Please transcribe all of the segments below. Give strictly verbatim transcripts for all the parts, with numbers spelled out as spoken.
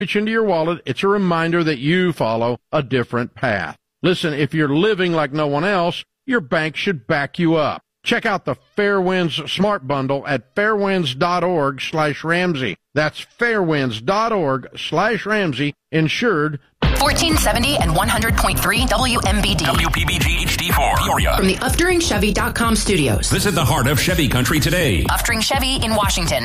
reach into your wallet, it's a reminder that you follow a different path. Listen, if you're living like no one else, your bank should back you up. Check out the Fairwinds Smart Bundle at fairwinds.org slash Ramsey. That's fairwinds.org slash Ramsey, insured. fourteen seventy and one hundred point three W M B D. W P B G H D four, Peoria. From the Uftring Chevy dot com studios. Visit the heart of Chevy country today. Uftring Chevy in Washington.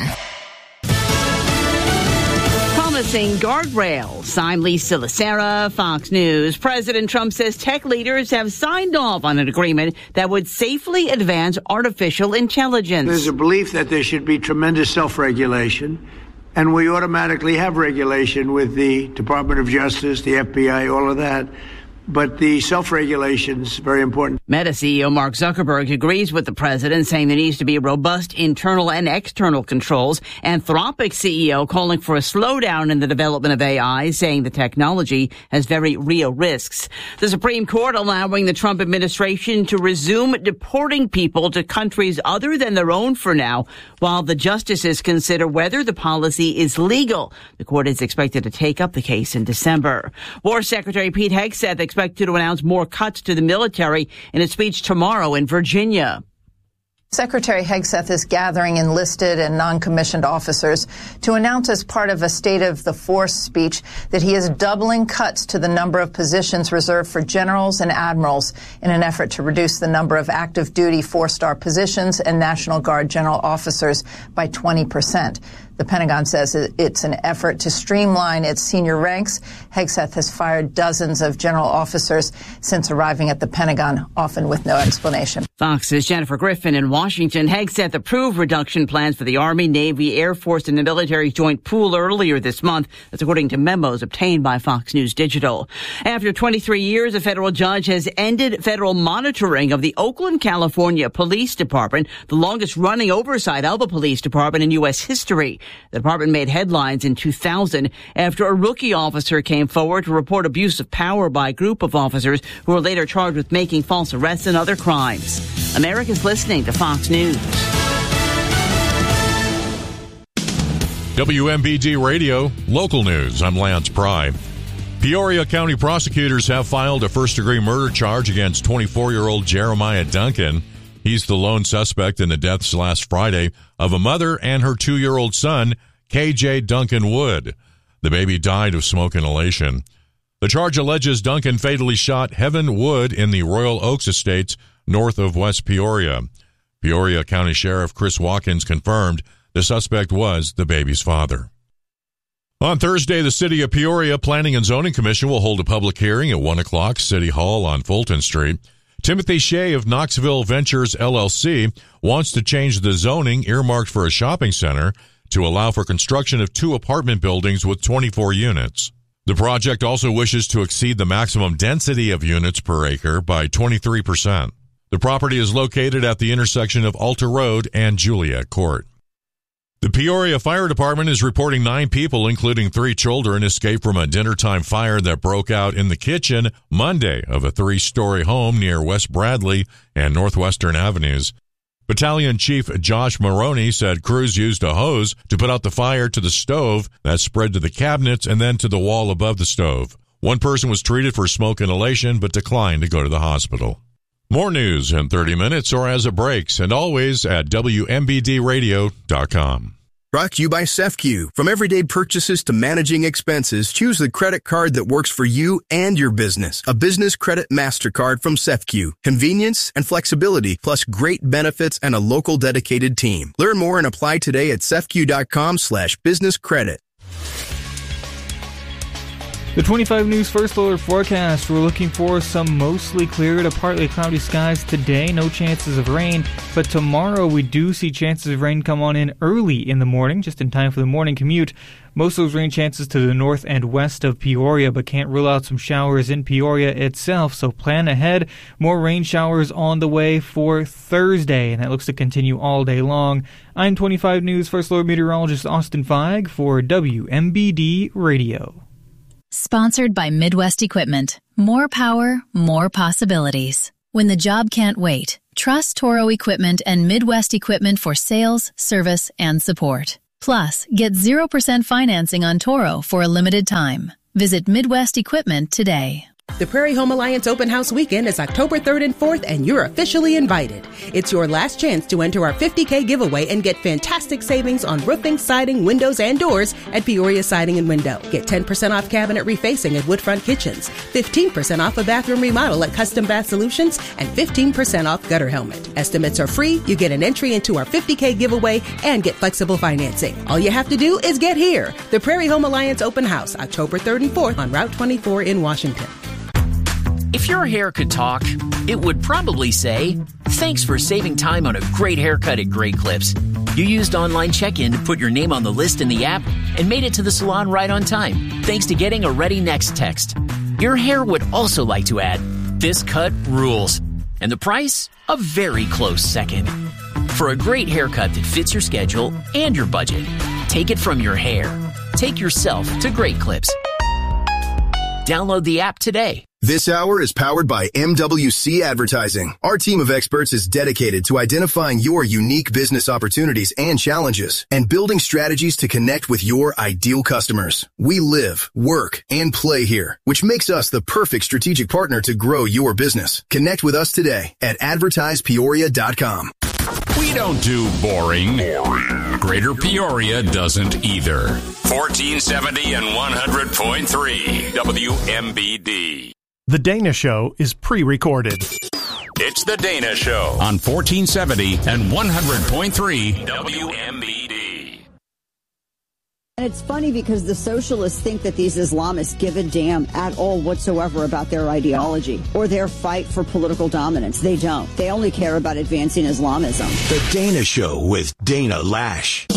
Promising guardrails. I'm Lisa Lacera, Fox News. President Trump says tech leaders have signed off on an agreement that would safely advance artificial intelligence. There's a belief that there should be tremendous self-regulation, and we automatically have regulation with the Department of Justice, the F B I, all of that. But the self-regulation is very important. Meta C E O Mark Zuckerberg agrees with the president, saying there needs to be robust internal and external controls. Anthropic C E O calling for a slowdown in the development of A I, saying the technology has very real risks. The Supreme Court allowing the Trump administration to resume deporting people to countries other than their own for now, while the justices consider whether the policy is legal. The court is expected to take up the case in December. War Secretary Pete Hegseth expected to announce more cuts to the military in a speech tomorrow in Virginia. Secretary Hegseth is gathering enlisted and non-commissioned officers to announce as part of a State of the Force speech that he is doubling cuts to the number of positions reserved for generals and admirals in an effort to reduce the number of active duty four-star positions and National Guard general officers by twenty percent. The Pentagon says it's an effort to streamline its senior ranks. Hegseth has fired dozens of general officers since arriving at the Pentagon, often with no explanation. Fox's Jennifer Griffin in Washington. Hegseth approved reduction plans for the Army, Navy, Air Force, and the military's joint pool earlier this month. That's according to memos obtained by Fox News Digital. After twenty-three years, a federal judge has ended federal monitoring of the Oakland, California Police Department, the longest-running oversight of a police department in U S history. The department made headlines in two thousand after a rookie officer came forward to report abuse of power by a group of officers who were later charged with making false arrests and other crimes. America's listening to Fox News. W M B D Radio, local news. I'm Lance Pry. Peoria County prosecutors have filed a first-degree murder charge against twenty-four-year-old Jeremiah Duncan. He's the lone suspect in the deaths last Friday of a mother and her two-year-old son, K J Duncan Wood. The baby died of smoke inhalation. The charge alleges Duncan fatally shot Heaven Wood in the Royal Oaks Estates north of West Peoria. Peoria County Sheriff Chris Watkins confirmed the suspect was the baby's father. On Thursday, the City of Peoria Planning and Zoning Commission will hold a public hearing at one o'clock, City Hall on Fulton Street. Timothy Shea of Knoxville Ventures, L L C, wants to change the zoning earmarked for a shopping center to allow for construction of two apartment buildings with twenty-four units. The project also wishes to exceed the maximum density of units per acre by twenty-three percent. The property is located at the intersection of Alta Road and Juliet Court. The Peoria Fire Department is reporting nine people, including three children, escaped from a dinnertime fire that broke out in the kitchen Monday of a three-story home near West Bradley and Northwestern Avenues. Battalion Chief Josh Maroney said crews used a hose to put out the fire to the stove that spread to the cabinets and then to the wall above the stove. One person was treated for smoke inhalation but declined to go to the hospital. More news in thirty minutes or as it breaks, and always at W M B D radio dot com. Brought to you by SEFCU. From everyday purchases to managing expenses, choose the credit card that works for you and your business. A business credit MasterCard from SEFCU. Convenience and flexibility, plus great benefits and a local dedicated team. Learn more and apply today at sefcu.com slash business credit. The twenty-five News First Alert forecast. We're looking for some mostly clear to partly cloudy skies today. No chances of rain. But tomorrow we do see chances of rain come on in early in the morning, just in time for the morning commute. Most of those rain chances to the north and west of Peoria, but can't rule out some showers in Peoria itself. So plan ahead. More rain showers on the way for Thursday, and that looks to continue all day long. I'm twenty-five News First Alert meteorologist Austin Feig for W M B D Radio. Sponsored by Midwest Equipment. More power, more possibilities. When the job can't wait, trust Toro Equipment and Midwest Equipment for sales, service, and support. Plus, get zero percent financing on Toro for a limited time. Visit Midwest Equipment today. The Prairie Home Alliance Open House Weekend is October third and fourth, and you're officially invited. It's your last chance to enter our fifty K giveaway and get fantastic savings on roofing, siding, windows, and doors at Peoria Siding and Window. Get ten percent off cabinet refacing at Woodfront Kitchens, fifteen percent off a bathroom remodel at Custom Bath Solutions, and fifteen percent off gutter helmet. Estimates are free, you get an entry into our fifty K giveaway, and get flexible financing. All you have to do is get here. The Prairie Home Alliance Open House, October third and fourth on Route twenty-four in Washington. If your hair could talk, it would probably say, "Thanks for saving time on a great haircut at Great Clips. You used online check-in to put your name on the list in the app and made it to the salon right on time, thanks to getting a Ready Next text." Your hair would also like to add, "This cut rules." And the price? A very close second. For a great haircut that fits your schedule and your budget, take it from your hair. Take yourself to Great Clips. Download the app today. This hour is powered by M W C Advertising. Our team of experts is dedicated to identifying your unique business opportunities and challenges and building strategies to connect with your ideal customers. We live, work, and play here, which makes us the perfect strategic partner to grow your business. Connect with us today at advertise peoria dot com. We don't do boring. boring. Greater Peoria doesn't either. fourteen seventy and one hundred point three W M B D. The Dana Show is pre-recorded. It's The Dana Show on fourteen seventy and one hundred point three W M B D. And it's funny because the socialists think that these Islamists give a damn at all whatsoever about their ideology or their fight for political dominance. They don't. They only care about advancing Islamism. The Dana Show with Dana Lash.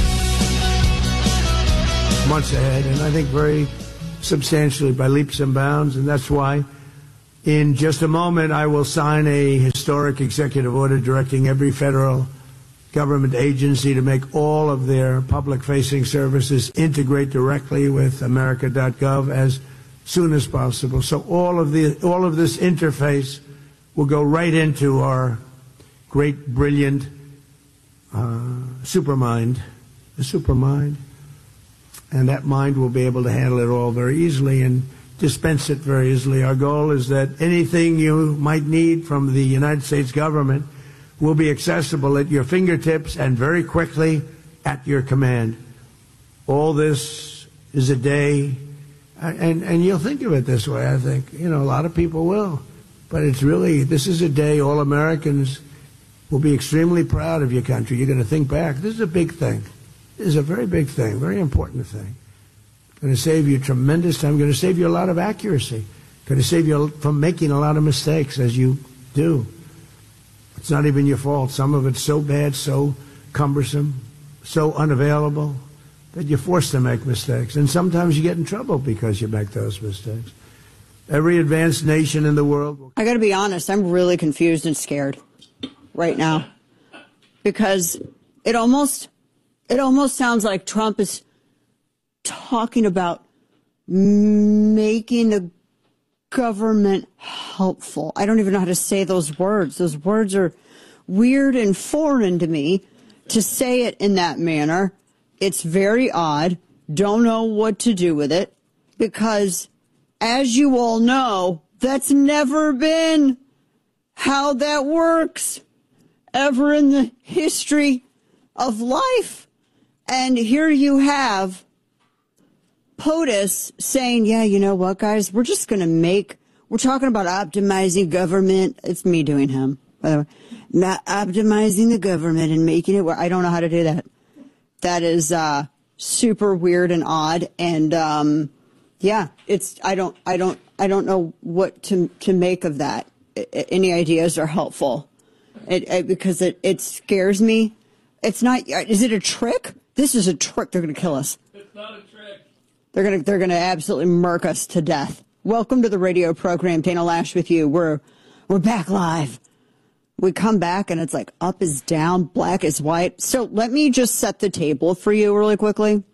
Months ahead, and I think very substantially by leaps and bounds, and that's why in just a moment I will sign a historic executive order directing every federal government agency to make all of their public-facing services integrate directly with America dot gov as soon as possible. So all of the all of this interface will go right into our great, brilliant uh, supermind, the supermind. And that mind will be able to handle it all very easily and dispense it very easily. Our goal is that anything you might need from the United States government will be accessible at your fingertips and very quickly at your command. All this is a day, and, and you'll think of it this way, I think. You know, a lot of people will. But it's really, this is a day all Americans will be extremely proud of your country. You're going to think back. This is a big thing. This is a very big thing, very important thing. Going to save you tremendous time. Going to save you a lot of accuracy. Going to save you from making a lot of mistakes, as you do. It's not even your fault. Some of it's so bad, so cumbersome, so unavailable that you're forced to make mistakes. And sometimes you get in trouble because you make those mistakes. Every advanced nation in the world will... I got to be honest, I'm really confused and scared right now because it almost... It almost sounds like Trump is talking about making the government helpful. I don't even know how to say those words. Those words are weird and foreign to me to say it in that manner. It's very odd. Don't know what to do with it because, as you all know, that's never been how that works ever in the history of life. And here you have POTUS saying, yeah, you know what, guys, we're just going to make, we're talking about optimizing government. It's me doing him, by the way. Not optimizing the government and making it where I don't know how to do that. That is uh, super weird and odd. And um, yeah, it's, I don't, I don't, I don't know what to, to make of that. I, any ideas are helpful it, it, because it, it scares me. It's not, is it a trick? This is a trick. They're going to kill us. It's not a trick. They're going to they're going to absolutely murk us to death. Welcome to the radio program. Dana Lash with you. We're we're back live. We come back and it's like up is down, black is white. So let me just set the table for you really quickly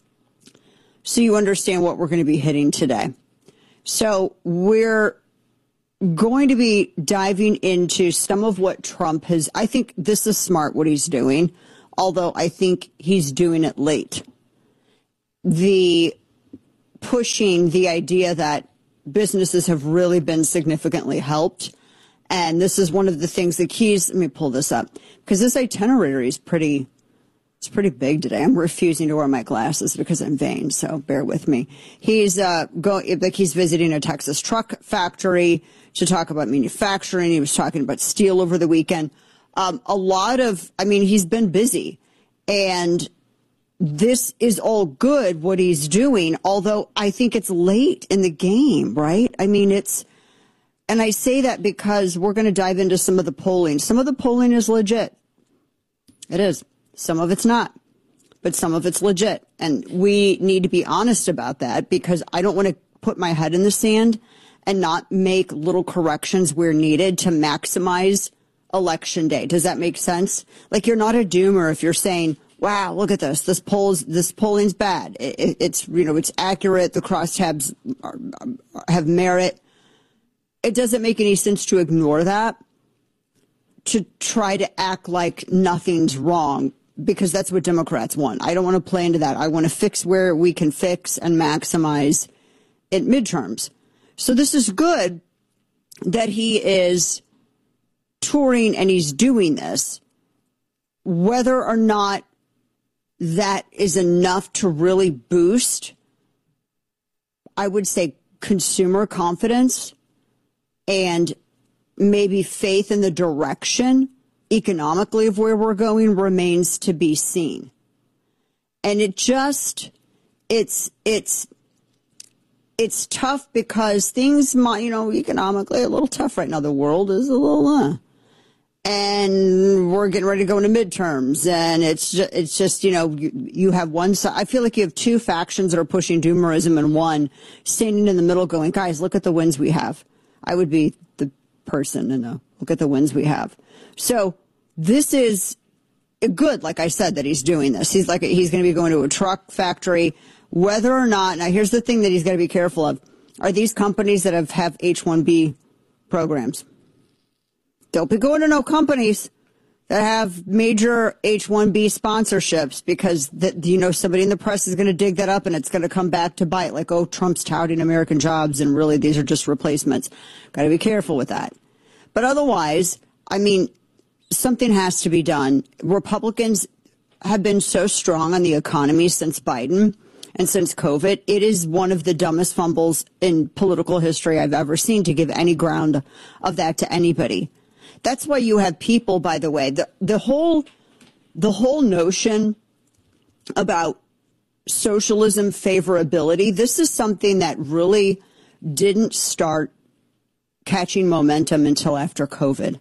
so you understand what we're going to be hitting today. So we're going to be diving into some of what Trump has. I think this is smart what he's doing. although I think he's doing it late. The pushing the idea that businesses have really been significantly helped. And this is one of the things, the keys, let me pull this up, because this itinerary is pretty, it's pretty big today. I'm refusing to wear my glasses because I'm vain, so bear with me. He's uh, going, like he's visiting a Texas truck factory to talk about manufacturing. He was talking about steel over the weekend. Um, a lot of, I mean, he's been busy, and this is all good, what he's doing, although I think it's late in the game, right? I mean, it's, and I say that because we're going to dive into some of the polling. Some of the polling is legit. It is. Some of it's not, but some of it's legit. And we need to be honest about that, because I don't want to put my head in the sand and not make little corrections where needed to maximize election day. Does that make sense? Like, you're not a doomer if you're saying, wow, look at this. This polls, this polling's bad. It, it, it's, you know, it's accurate. The crosstabs are, have merit. It doesn't make any sense to ignore that, to try to act like nothing's wrong, because that's what Democrats want. I don't want to play into that. I want to fix where we can fix and maximize at midterms. So this is good that he is touring and he's doing this. Whether or not that is enough to really boost, I would say, consumer confidence and maybe faith in the direction economically of where we're going remains to be seen. And it just, it's, it's, it's tough because things might, you know, economically a little tough right now. The world is a little, uh, and we're getting ready to go into midterms, and it's just, it's just, you know, you, you have one side. I feel like you have two factions that are pushing doomerism, and one standing in the middle going, guys, look at the wins we have. I would be the person to know, look at the wins we have. So this is good, like I said, that he's doing this. He's like, he's going to be going to a truck factory, whether or not, now here's the thing that he's got to be careful of. Are these companies that have, have H one B programs? Don't be going to no companies that have major H one B sponsorships, because, that, you know, somebody in the press is going to dig that up and it's going to come back to bite. Like, oh, Trump's touting American jobs and really these are just replacements. Got to be careful with that. But otherwise, I mean, something has to be done. Republicans have been so strong on the economy since Biden and since COVID. It is one of the dumbest fumbles in political history I've ever seen to give any ground of that to anybody. That's why you have people, by the way, the, the whole, the whole notion about socialism favorability. This is something that really didn't start catching momentum until after COVID.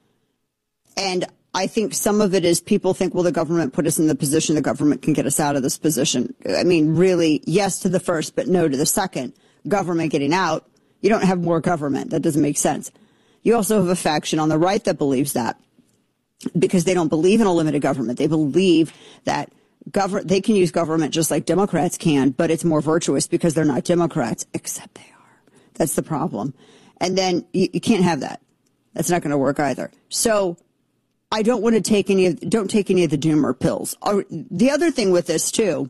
And I think some of it is people think, well, the government put us in the position, the government can get us out of this position. I mean, really, yes to the first, but no to the second. Government getting out. You don't have more government. That doesn't make sense. You also have a faction on the right that believes that, because they don't believe in a limited government. They believe that government, they can use government just like Democrats can, but it's more virtuous because they're not Democrats, except they are. That's the problem. And then you, you can't have that. That's not going to work either. So I don't want to take any of, don't take any of the doomer pills. The other thing with this too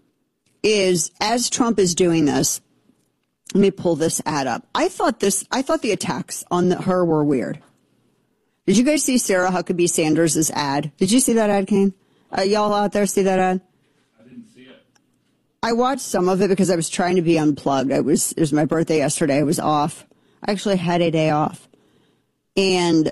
is, as Trump is doing this, let me pull this ad up. I thought this, I thought the attacks on the, her were weird. Did you guys see Sarah Huckabee Sanders' ad? Did you see that ad, Kane? Uh, y'all out there see that ad? I didn't see it. I watched some of it because I was trying to be unplugged. I was, it was my birthday yesterday. I was off. I actually had a day off. And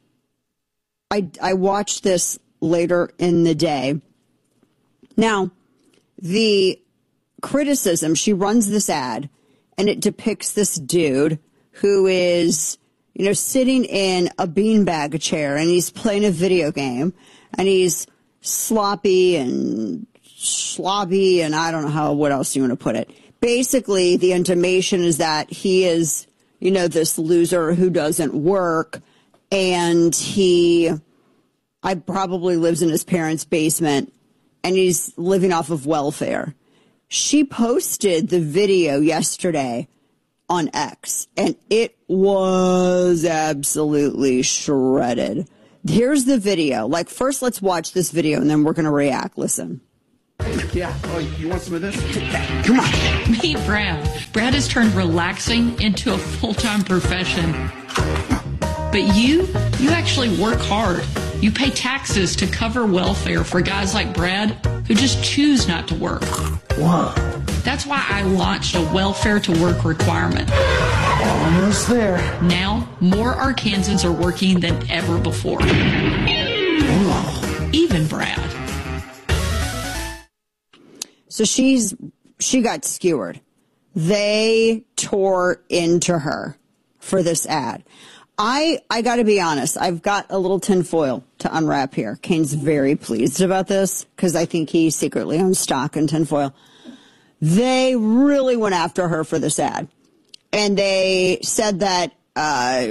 I, I watched this later in the day. Now, the criticism, she runs this ad, and it depicts this dude who is, you know, sitting in a beanbag chair, and he's playing a video game, and he's sloppy and sloppy, and I don't know how, what else you want to put it. Basically, the intimation is that he is, you know, this loser who doesn't work, and he, I probably lives in his parents' basement, and he's living off of welfare. She posted the video yesterday on X, and it was absolutely shredded. Here's the video. Like, first, let's watch this video, and then we're going to react. Listen. Yeah. Oh, you want some of this? Come on. Meet Brad. Brad has turned relaxing into a full-time profession. But you, you actually work hard. You pay taxes to cover welfare for guys like Brad who just choose not to work. Whoa. That's why I launched a welfare to work requirement. Almost there. Now, more Arkansans are working than ever before. Whoa. Even Brad. So she's she got skewered. They tore into her for this ad. I I got to be honest. I've got a little tinfoil to unwrap here. Kane's very pleased about this because I think he secretly owns stock in tinfoil. They really went after her for this ad. And they said that, uh,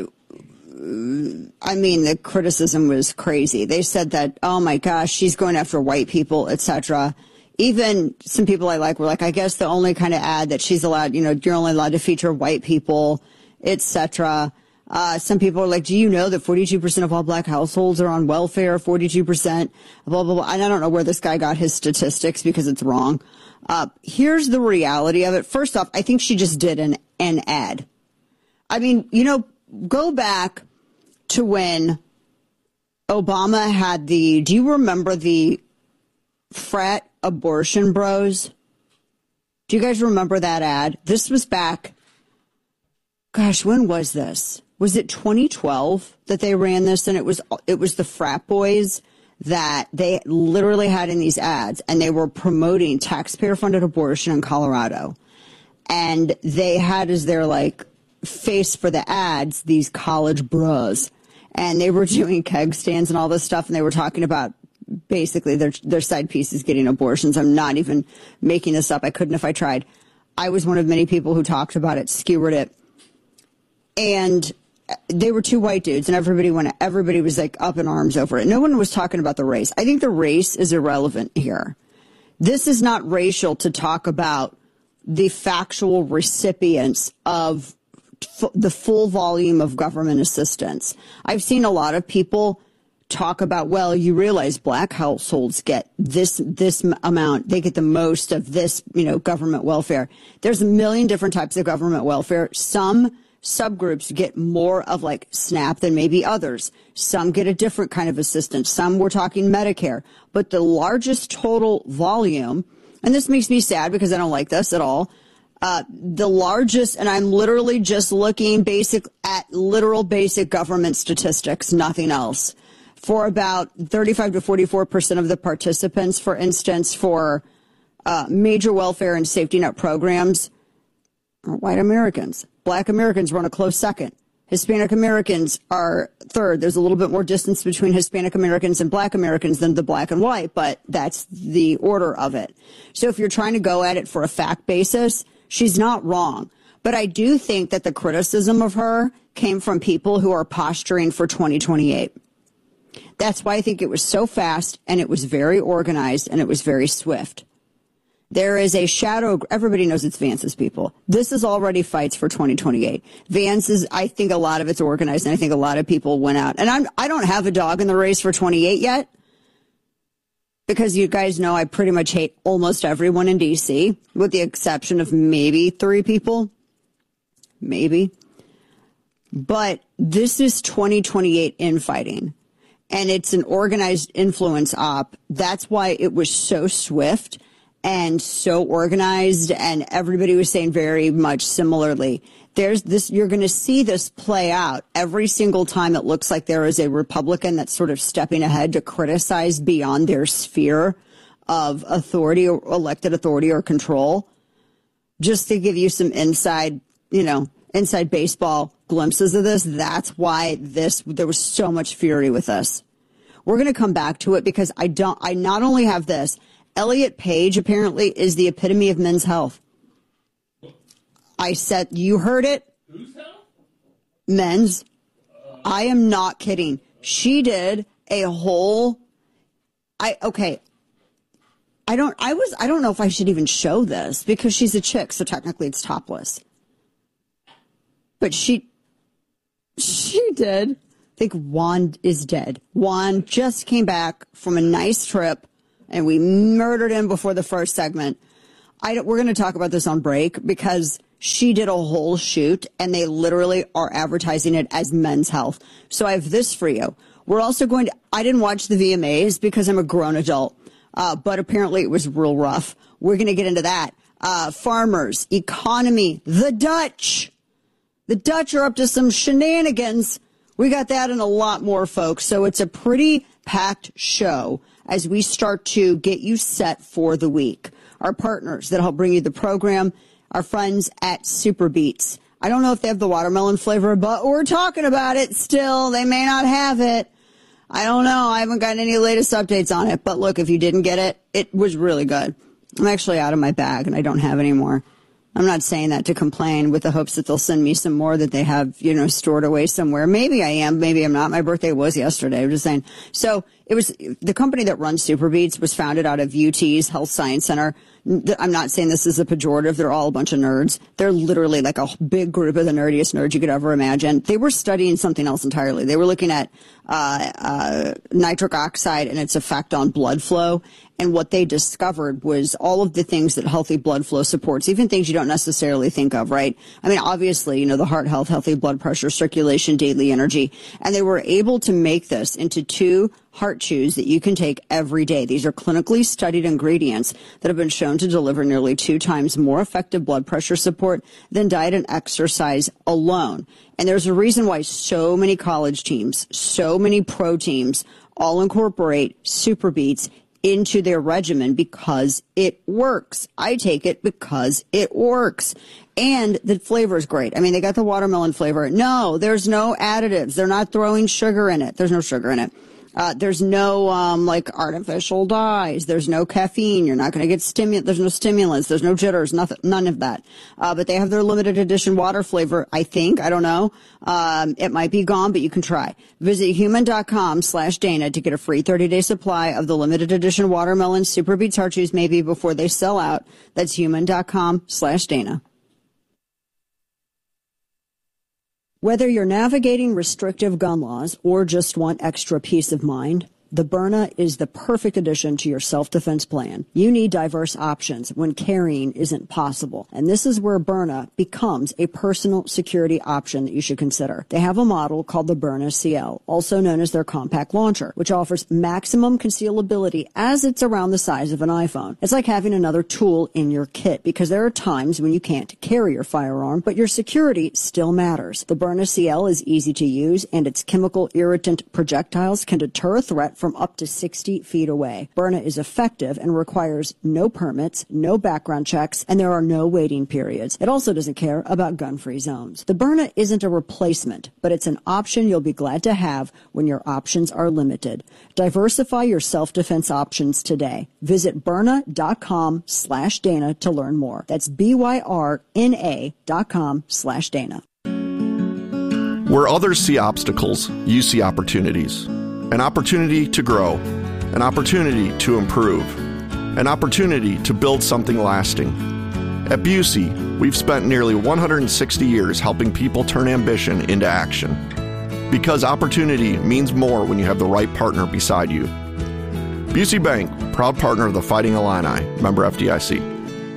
I mean, the criticism was crazy. They said that, oh, my gosh, she's going after white people, et cetera. Even some people I like were like, I guess the only kind of ad that she's allowed, you know, you're only allowed to feature white people, et cetera. Uh, some people are like, do you know that forty-two percent of all black households are on welfare, forty-two percent, blah, blah, blah. And I don't know where this guy got his statistics because it's wrong. Uh, here's the reality of it. First off, I think she just did an, an ad. I mean, you know, go back to when Obama had the, do you remember the frat abortion bros? Do you guys remember that ad? This was back, gosh, when was this? Was it twenty twelve that they ran this? And it was, it was the frat boys that they literally had in these ads, and they were promoting taxpayer-funded abortion in Colorado. And they had as their, like, face for the ads, these college bros. And they were doing keg stands and all this stuff, and they were talking about basically their their side pieces getting abortions. I'm not even making this up. I couldn't if I tried. I was one of many people who talked about it, skewered it. And they were two white dudes, and everybody went, everybody was like up in arms over it. No one was talking about the race. I think the race is irrelevant here. This is not racial to talk about the factual recipients of f- the full volume of government assistance. I've seen a lot of people talk about, well, you realize black households get this this amount. They get the most of this, you know, government welfare. There's a million different types of government welfare. Some subgroups get more of like SNAP than maybe others. Some get a different kind of assistance. Some we're talking Medicare. But the largest total volume, and this makes me sad because I don't like this at all, uh, the largest, and I'm literally just looking basic at literal basic government statistics, nothing else. For about thirty-five to forty-four percent of the participants, for instance, for uh, major welfare and safety net programs, are white Americans. Black Americans run a close second. Hispanic Americans are third. There's a little bit more distance between Hispanic Americans and black Americans than the black and white, but that's the order of it. So if you're trying to go at it for a fact basis, she's not wrong. But I do think that the criticism of her came from people who are posturing for twenty twenty-eight. That's why I think it was so fast, and it was very organized, and it was very swift. There is a shadow. Everybody knows it's Vance's people. This is already fights for twenty twenty-eight. Vance is, I think a lot of it's organized, and I think a lot of people went out. And I'm, I don't have a dog in the race for twenty-eight yet, because you guys know I pretty much hate almost everyone in D C, with the exception of maybe three people. Maybe. But this is twenty twenty-eight infighting, and it's an organized influence op. That's why it was so swift and so organized, and everybody was saying very much similarly. There's this, you're going to see this play out every single time it looks like there is a Republican that's sort of stepping ahead to criticize beyond their sphere of authority or elected authority or control. Just to give you some inside, you know, inside baseball glimpses of this, that's why this, there was so much fury with us. We're going to come back to it because I don't, I not only have this, Elliot Page apparently is the epitome of men's health. I said, you heard it. Whose health? Men's. Uh, I am not kidding. She did a whole, I, okay. I don't, I was, I don't know if I should even show this because she's a chick. So technically it's topless. But she, she did I think Juan is dead. Juan just came back from a nice trip, and we murdered him before the first segment. I don't, we're going to talk about this on break because she did a whole shoot, and they literally are advertising it as Men's Health. So I have this for you. We're also going to, I didn't watch the V M As because I'm a grown adult, uh, but apparently it was real rough. We're going to get into that. Uh, farmers, economy, the Dutch. The Dutch are up to some shenanigans. We got that and a lot more, folks. So it's a pretty packed show as we start to get you set for the week. Our partners that help bring you the program, our friends at Super Beets. I don't know if they have the watermelon flavor, but we're talking about it still. They may not have it. I don't know. I haven't gotten any latest updates on it. But look, if you didn't get it, it was really good. I'm actually out of my bag and I don't have any more. I'm not saying that to complain with the hopes that they'll send me some more that they have, you know, stored away somewhere. Maybe I am. Maybe I'm not. My birthday was yesterday. I'm just saying. So it was the company that runs Super Beets was founded out of U T's Health Science Center. I'm not saying this is a pejorative. They're all a bunch of nerds. They're literally like a big group of the nerdiest nerds you could ever imagine. They were studying something else entirely. They were looking at uh, uh, nitric oxide and its effect on blood flow. And what they discovered was all of the things that healthy blood flow supports, even things you don't necessarily think of, right? I mean, obviously, you know, the heart health, healthy blood pressure, circulation, daily energy. And they were able to make this into two heart chews that you can take every day. These are clinically studied ingredients that have been shown to deliver nearly two times more effective blood pressure support than diet and exercise alone. And there's a reason why so many college teams, so many pro teams all incorporate Super Beets into their regimen because it works. I take it because it works. And the flavor is great. I mean, they got the watermelon flavor. No, there's no additives. They're not throwing sugar in it. There's no sugar in it. Uh, there's no, um, like artificial dyes. There's no caffeine. You're not going to get stimu- There's no stimulants. There's no jitters. Nothing, none of that. Uh, but they have their limited edition water flavor. I think. I don't know. Um, it might be gone, but you can try. Visit human.com slash Dana to get a free thirty day supply of the limited edition watermelon Super Beets heart chews maybe before they sell out. That's human.com slash Dana. Whether you're navigating restrictive gun laws or just want extra peace of mind, the Byrna is the perfect addition to your self-defense plan. You need diverse options when carrying isn't possible. And this is where Byrna becomes a personal security option that you should consider. They have a model called the Byrna C L, also known as their compact launcher, which offers maximum concealability as it's around the size of an iPhone. It's like having another tool in your kit because there are times when you can't carry your firearm, but your security still matters. The Byrna C L is easy to use, and its chemical irritant projectiles can deter a threat from up to sixty feet away. Byrna is effective and requires no permits, no background checks, and there are no waiting periods. It also doesn't care about gun-free zones. The Byrna isn't a replacement, but it's an option you'll be glad to have when your options are limited. Diversify your self-defense options today. Visit Byrna.com slash Dana to learn more. That's B-Y-R-N-A dot com slash Dana. Where others see obstacles, you see opportunities. An opportunity to grow, an opportunity to improve, an opportunity to build something lasting. At Busey, we've spent nearly one hundred sixty years helping people turn ambition into action. Because opportunity means more when you have the right partner beside you. Busey Bank, proud partner of the Fighting Illini, member F D I C.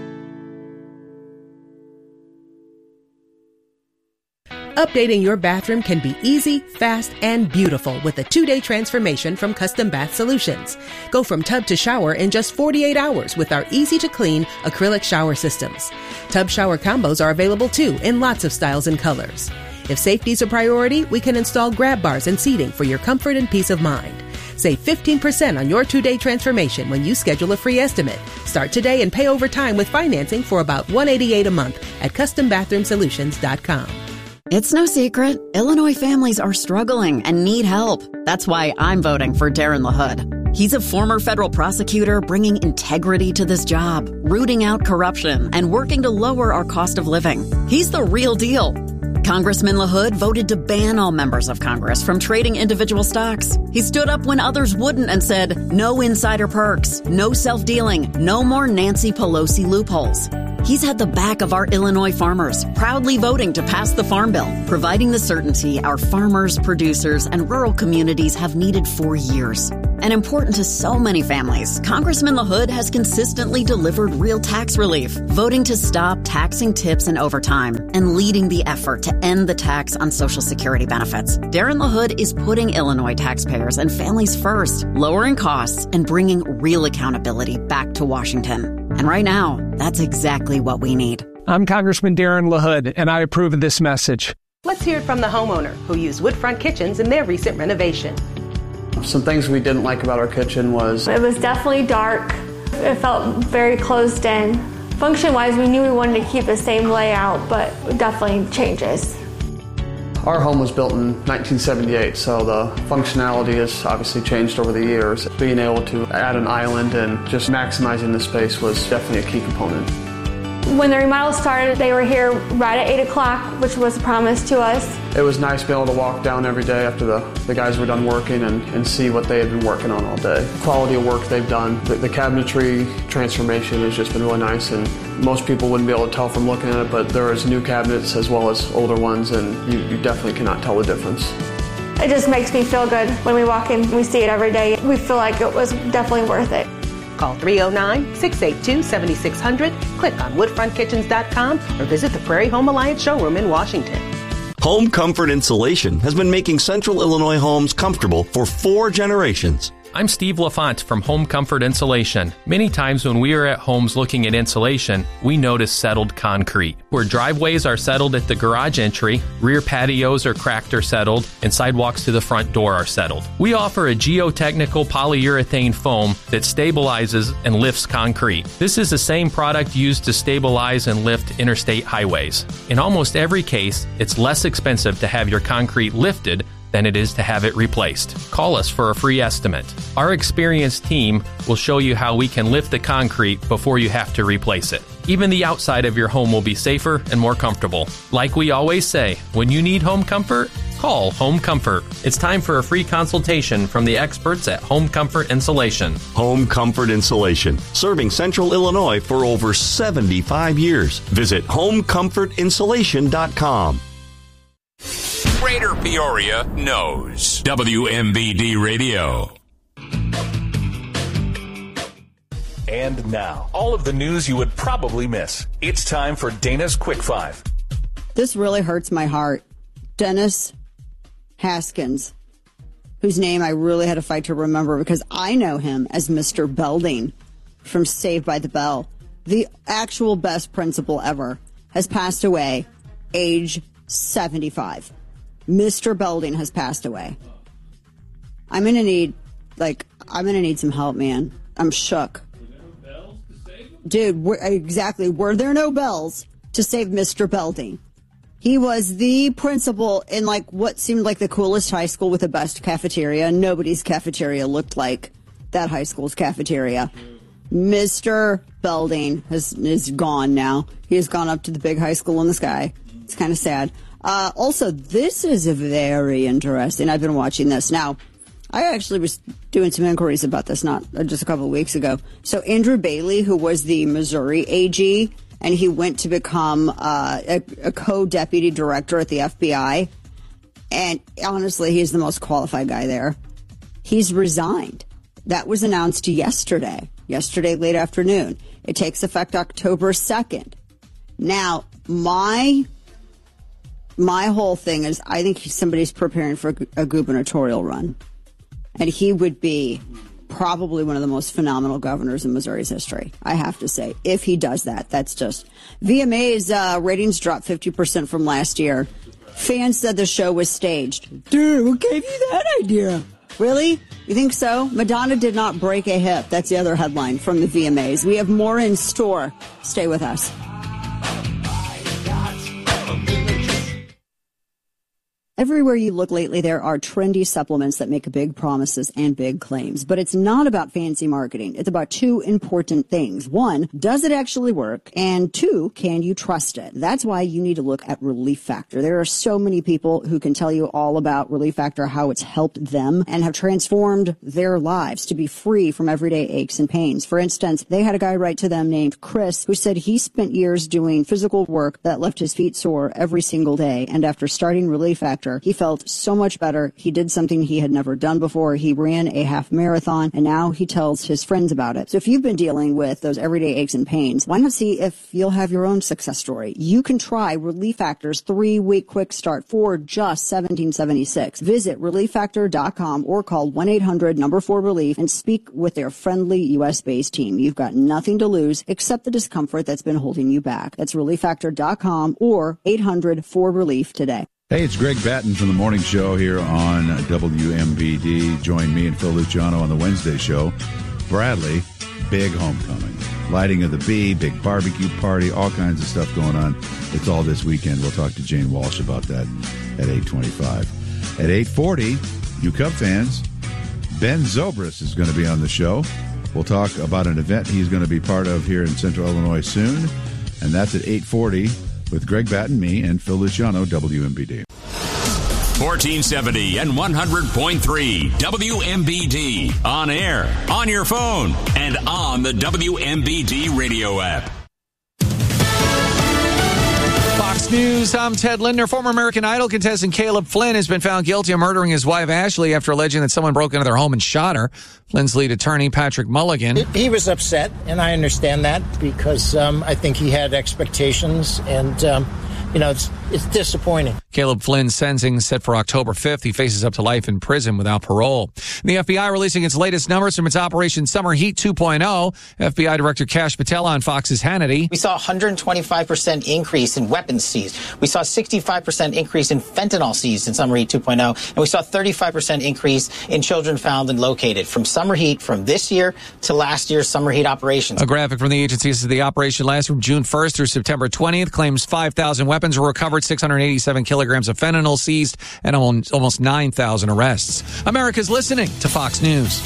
Updating your bathroom can be easy, fast, and beautiful with a two-day transformation from Custom Bath Solutions. Go from tub to shower in just forty-eight hours with our easy-to-clean acrylic shower systems. Tub shower combos are available too in lots of styles and colors. If safety's a priority, we can install grab bars and seating for your comfort and peace of mind. Save fifteen percent on your two-day transformation when you schedule a free estimate. Start today and pay over time with financing for about one hundred eighty-eight dollars a month at custom bathroom solutions dot com. It's no secret, Illinois families are struggling and need help. That's why I'm voting for Darren LaHood. He's a former federal prosecutor bringing integrity to this job, rooting out corruption, and working to lower our cost of living. He's the real deal. Congressman LaHood voted to ban all members of Congress from trading individual stocks. He stood up when others wouldn't and said, no insider perks, no self-dealing, no more Nancy Pelosi loopholes. He's had the back of our Illinois farmers, proudly voting to pass the Farm Bill, providing the certainty our farmers, producers, and rural communities have needed for years. And important to so many families, Congressman LaHood has consistently delivered real tax relief, voting to stop taxing tips and overtime, and leading the effort to end the tax on Social Security benefits. Darren LaHood is putting Illinois taxpayers and families first, lowering costs, and bringing real accountability back to Washington. And right now, that's exactly what we need. I'm Congressman Darren LaHood, and I approve of this message. Let's hear it from the homeowner who used Woodfront Kitchens in their recent renovation. Some things we didn't like about our kitchen was... It was definitely dark. It felt very closed in. Function-wise, we knew we wanted to keep the same layout, but definitely changes. Our home was built in nineteen seventy-eight, so the functionality has obviously changed over the years. Being able to add an island and just maximizing the space was definitely a key component. When the remodel started, they were here right at eight o'clock, which was a promise to us. It was nice being able to walk down every day after the, the guys were done working and, and see what they had been working on all day. The quality of work they've done, the, the cabinetry transformation has just been really nice, and most people wouldn't be able to tell from looking at it, but there is new cabinets as well as older ones, and you, you definitely cannot tell the difference. It just makes me feel good when we walk in, we see it every day. We feel like it was definitely worth it. Call three oh nine, six eight two, seven six zero zero, click on woodfront kitchens dot com, or visit the Prairie Home Alliance showroom in Washington. Home Comfort Insulation has been making Central Illinois homes comfortable for four generations. I'm Steve LaFont from Home Comfort Insulation. Many times when we are at homes looking at insulation, we notice settled concrete. Where driveways are settled at the garage entry, rear patios are cracked or settled, and sidewalks to the front door are settled. We offer a geotechnical polyurethane foam that stabilizes and lifts concrete. This is the same product used to stabilize and lift interstate highways. In almost every case, it's less expensive to have your concrete lifted than it is to have it replaced. Call us for a free estimate. Our experienced team will show you how we can lift the concrete before you have to replace it. Even the outside of your home will be safer and more comfortable. Like we always say, when you need home comfort, call Home Comfort. It's time for a free consultation from the experts at Home Comfort Insulation. Home Comfort Insulation, serving Central Illinois for over seventy-five years. Visit home comfort insulation dot com. Greater Peoria knows. W M B D Radio. And now, all of the news you would probably miss. It's time for Dana's Quick Five. This really hurts my heart. Dennis Haskins, whose name I really had a fight to remember because I know him as Mister Belding from Saved by the Bell. The actual best principal ever has passed away, age seventy-five. Mister Belding has passed away. I'm going to need, like, I'm going to need some help, man. I'm shook. Dude, were, exactly. Were there no bells to save Mister Belding? He was the principal in, like, what seemed like the coolest high school with the best cafeteria. Nobody's cafeteria looked like that high school's cafeteria. Mister Belding has, is gone now. He has gone up to the big high school in the sky. It's kind of sad. Uh, also, this is very interesting. I've been watching this. Now, I actually was doing some inquiries about this not uh, just a couple of weeks ago. So Andrew Bailey, who was the Missouri A G, and he went to become uh, a, a co-deputy director at the F B I. And honestly, he's the most qualified guy there. He's resigned. That was announced yesterday, yesterday late afternoon. It takes effect October second. Now, my... My whole thing is I think somebody's preparing for a gubernatorial run. And he would be probably one of the most phenomenal governors in Missouri's history, I have to say. If he does that, that's just... V M A's uh, ratings dropped fifty percent from last year. Fans said the show was staged. Dude, who gave you that idea? Really? You think so? Madonna did not break a hip. That's the other headline from the V M As. We have more in store. Stay with us. Everywhere you look lately, there are trendy supplements that make big promises and big claims. But it's not about fancy marketing. It's about two important things. One, does it actually work? And two, can you trust it? That's why you need to look at Relief Factor. There are so many people who can tell you all about Relief Factor, how it's helped them and have transformed their lives to be free from everyday aches and pains. For instance, they had a guy write to them named Chris who said he spent years doing physical work that left his feet sore every single day. And after starting Relief Factor, he felt so much better. He did something he had never done before. He ran a half marathon, and now he tells his friends about it. So if you've been dealing with those everyday aches and pains, why not see if you'll have your own success story? You can try Relief Factor's three-week quick start for just seventeen seventy-six. Visit relief factor dot com or call one eight hundred number four relief and speak with their friendly U S-based team. You've got nothing to lose except the discomfort that's been holding you back. That's relief factor dot com or eight hundred four relief today. Hey, it's Greg Batten from the Morning Show here on W M B D. Join me and Phil Luciano on the Wednesday show. Bradley, big homecoming. Lighting of the Bee, big barbecue party, all kinds of stuff going on. It's all this weekend. We'll talk to Jane Walsh about that at eight twenty-five. At eight forty, you Cub fans, Ben Zobrist is going to be on the show. We'll talk about an event he's going to be part of here in Central Illinois soon, and that's at eight forty. With Greg Batten, me, and Phil Luciano, W M B D. fourteen seventy and one hundred point three W M B D. On air, on your phone, and on the W M B D radio app. Fox News, I'm Ted Lindner. Former American Idol contestant Caleb Flynn has been found guilty of murdering his wife Ashley after alleging that someone broke into their home and shot her. Flynn's lead attorney, Patrick Mulligan. He was upset, and I understand that because um, I think he had expectations, and, um, you know, it's, it's disappointing. Caleb Flynn's sentencing set for October fifth. He faces up to life in prison without parole. The F B I releasing its latest numbers from its Operation Summer Heat two point oh. F B I Director Kash Patel on Fox's Hannity. We saw a one hundred twenty-five percent increase in weapons seized. We saw a sixty-five percent increase in fentanyl seized in Summer Heat two point oh. And we saw a thirty-five percent increase in children found and located from Summer Heat from this year to last year's Summer Heat operations. A graphic from the agency says the operation lasts from June first through September twentieth. Claims five thousand weapons were recovered, six hundred eighty-seven kilograms of fentanyl seized, and almost nine thousand arrests. America's listening to Fox News.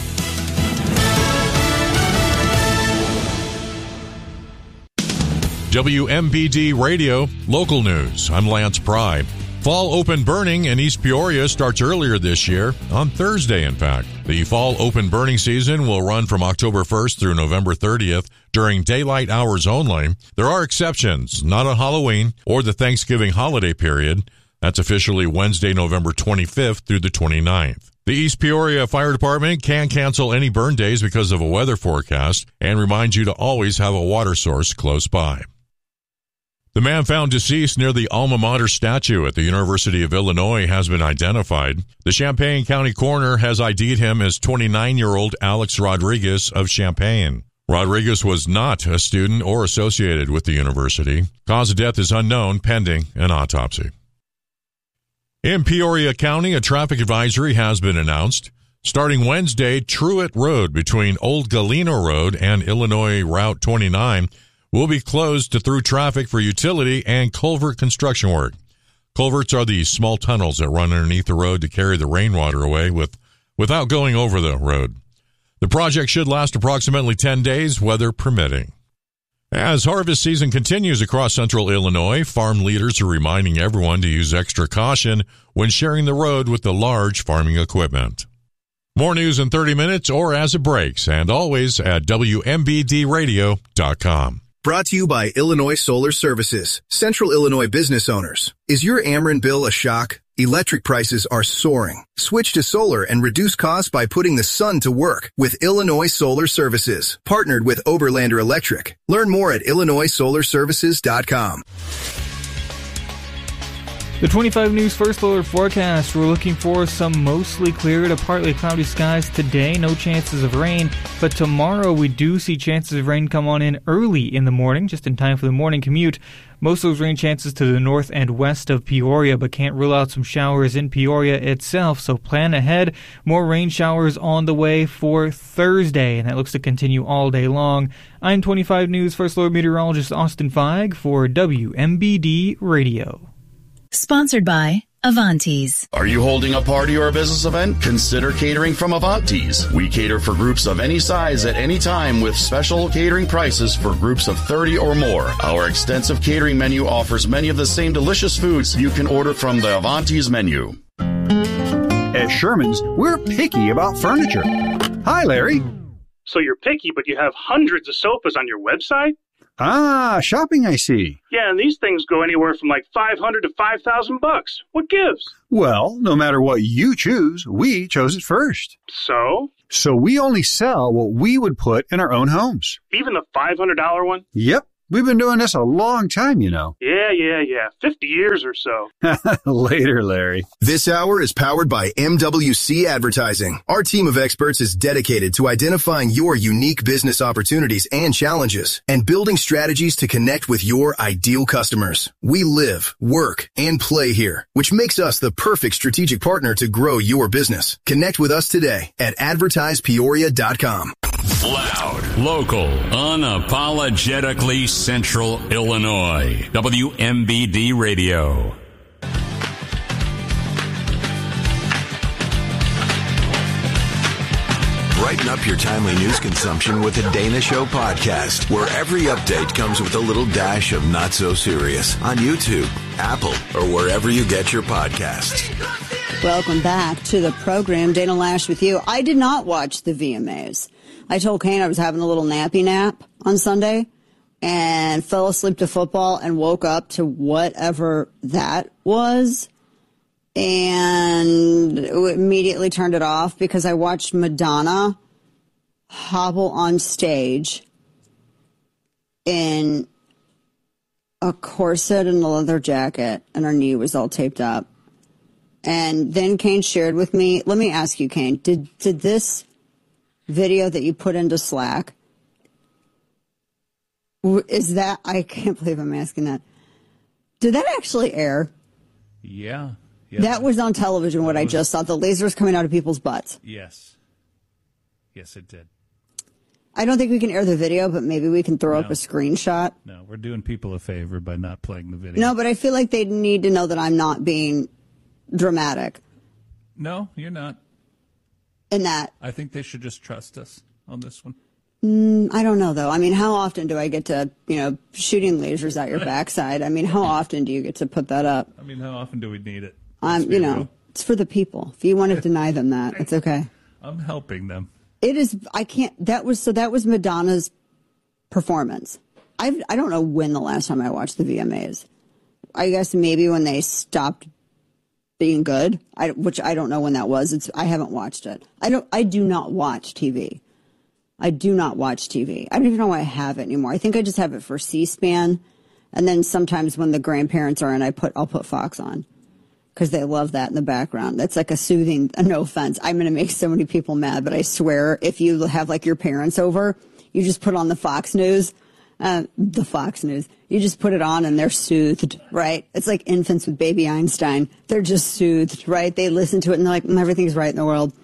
W M B D Radio, local news. I'm Lance Pry. Fall open burning in East Peoria starts earlier this year, on Thursday, in fact. The fall open burning season will run from October first through November thirtieth during daylight hours only. There are exceptions, not on Halloween or the Thanksgiving holiday period. That's officially Wednesday, November twenty-fifth through the twenty-ninth. The East Peoria Fire Department can cancel any burn days because of a weather forecast and reminds you to always have a water source close by. The man found deceased near the alma mater statue at the University of Illinois has been identified. The Champaign County coroner has I D'd him as twenty-nine-year-old Alex Rodriguez of Champaign. Rodriguez was not a student or associated with the university. Cause of death is unknown, pending an autopsy. In Peoria County, a traffic advisory has been announced. Starting Wednesday, Truett Road between Old Galena Road and Illinois Route twenty-nine will be closed to through traffic for utility and culvert construction work. Culverts are the small tunnels that run underneath the road to carry the rainwater away with, without going over the road. The project should last approximately ten days, weather permitting. As harvest season continues across central Illinois, farm leaders are reminding everyone to use extra caution when sharing the road with the large farming equipment. More news in thirty minutes or as it breaks, and always at W M B D radio dot com. Brought to you by Illinois Solar Services. Central Illinois business owners. Is your Ameren bill a shock? Electric prices are soaring. Switch to solar and reduce costs by putting the sun to work with Illinois Solar Services. Partnered with Oberlander Electric. Learn more at illinois solar services dot com. The twenty-five News First Alert forecast. We're looking for some mostly clear to partly cloudy skies today. No chances of rain. But tomorrow we do see chances of rain come on in early in the morning, just in time for the morning commute. Most of those rain chances to the north and west of Peoria, but can't rule out some showers in Peoria itself. So plan ahead. More rain showers on the way for Thursday, and that looks to continue all day long. I'm twenty-five News First Alert meteorologist Austin Feig for W M B D Radio. Sponsored by Avanti's. Are you holding a party or a business event? Consider catering from Avanti's. We cater for groups of any size at any time with special catering prices for groups of thirty or more. Our extensive catering menu offers many of the same delicious foods you can order from the Avanti's menu. At Sherman's, we're picky about furniture. Hi, Larry. So you're picky, but you have hundreds of sofas on your website? Ah, shopping, I see. Yeah, and these things go anywhere from like five hundred to five thousand bucks. What gives? Well, no matter what you choose, we chose it first. So? So we only sell what we would put in our own homes. Even the five hundred dollars one? Yep. We've been doing this a long time, you know. Yeah, yeah, yeah. fifty years or so. Later, Larry. This hour is powered by M W C Advertising. Our team of experts is dedicated to identifying your unique business opportunities and challenges and building strategies to connect with your ideal customers. We live, work, and play here, which makes us the perfect strategic partner to grow your business. Connect with us today at advertise peoria dot com. Loud, local, unapologetically Central Illinois. W M B D Radio. Brighten up your timely news consumption with the Dana Show podcast, where every update comes with a little dash of not so serious on YouTube, Apple, or wherever you get your podcasts. Welcome back to the program. Dana Lash with you. I did not watch the V M As. I told Kane I was having a little nappy nap on Sunday and fell asleep to football and woke up to whatever that was and immediately turned it off because I watched Madonna hobble on stage in a corset and a leather jacket, and her knee was all taped up. And then Kane shared with me, let me ask you, Kane, did did this video that you put into Slack, is that, I can't believe I'm asking that, did that actually air? Yeah. yeah. That was on television, what I just saw, the lasers coming out of people's butts. Yes. Yes, it did. I don't think we can air the video, but maybe we can throw No. up a screenshot. No, we're doing people a favor by not playing the video. No, but I feel like they need to know that I'm not being dramatic No, you're not. in that. I think they should just trust us on this one. Mm, I don't know, though. I mean, how often do I get to, you know, shooting lasers at your backside? I mean, how often do you get to put that up? I mean, how often do we need it? Um, Let's be you know, real. it's for the people. If you want to deny them that, it's okay. I'm helping them. It is, I can't, that was, so that was Madonna's performance. I've, I don't know when the last time I watched the V M As. I guess maybe when they stopped being good, I, which I don't know when that was. It's, I haven't watched it. I don't, I do not watch T V. I do not watch T V. I don't even know why I have it anymore. I think I just have it for C-SPAN. And then sometimes when the grandparents are in, I put, I'll put Fox on. Because they love that in the background. That's like a soothing, no offense. I'm going to make so many people mad, but I swear if you have like your parents over, you just put on the Fox News, uh, the Fox News. You just put it on and they're soothed, right? It's like infants with baby Einstein. They're just soothed, right? They listen to it and they're like, mm, everything's right in the world.